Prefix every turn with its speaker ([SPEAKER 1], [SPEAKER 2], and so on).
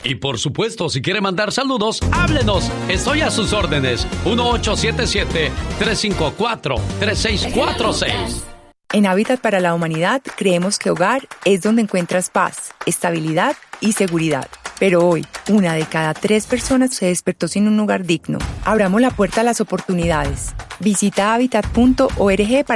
[SPEAKER 1] Y por supuesto, si quiere mandar saludos, háblenos. Estoy a sus órdenes. 1877-354-3646.
[SPEAKER 2] En Hábitat para la Humanidad creemos que hogar es donde encuentras paz, estabilidad y seguridad. Pero hoy, 1 de cada 3 personas se despertó sin un hogar digno. Abramos la puerta a las oportunidades. Visita habitat.org para